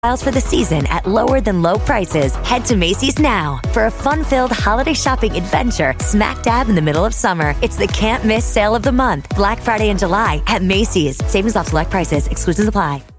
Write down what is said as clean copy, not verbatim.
styles for the season at lower than low prices. Head to Macy's now for a fun-filled holiday shopping adventure smack dab in the middle of summer. It's the can't miss sale of the month, Black Friday in July at Macy's. Savings off select prices. Exclusions apply.